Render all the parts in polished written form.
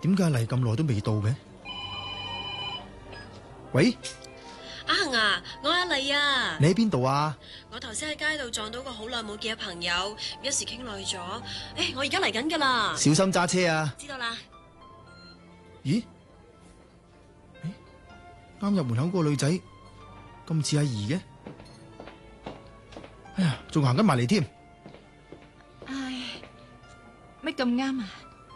點解嚟咁耐都未到嘅？喂， 阿恒啊，我阿麗啊， 你喺邊度啊？ 我頭先喺街度撞到個好耐冇見嘅朋友，一時傾耐咗。我而家嚟緊噶啦， 小心揸車啊！ 知道啦。 咦？啱入門口嗰個女仔咁似阿姨嘅，哎呀，仲行緊埋嚟添。 唉，乜咁啱啊？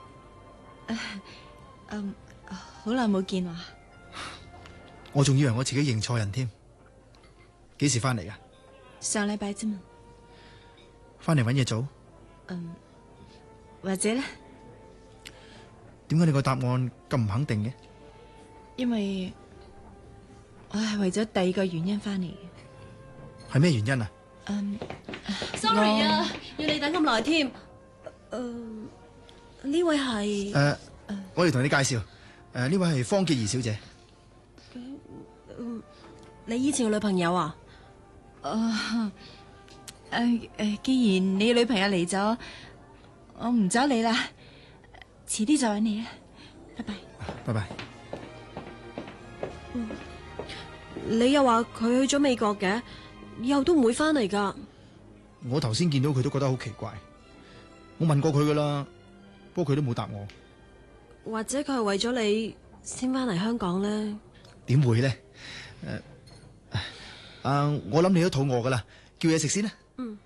好耐冇見喎。 我仲以為我自己認錯人添。幾時翻嚟噶？ 上禮拜啫嘛。 翻嚟搵嘢做？ 或者咧？ 點解你個答案咁唔肯定嘅？ 因為我係為咗第二個原因翻嚟嘅。 係咩原因啊 ？Sorry 啊，要你等咁耐添。呢位係我要同你介紹，呢位係方潔儀小姐。 你以前嘅女朋友啊？ 既然你女朋友嚟咗，我唔阻你啦，遲啲再搵你啊，拜拜。 拜拜。 你又話佢去咗美國嘅，以後都唔會翻嚟噶。 我頭先見到佢都覺得好奇怪，我問過佢噶啦，不過佢都冇答我。 或者佢係為咗你先翻嚟香港咧？ 點會咧？我諗你都肚餓噶啦，叫嘢食先啦。 嗯。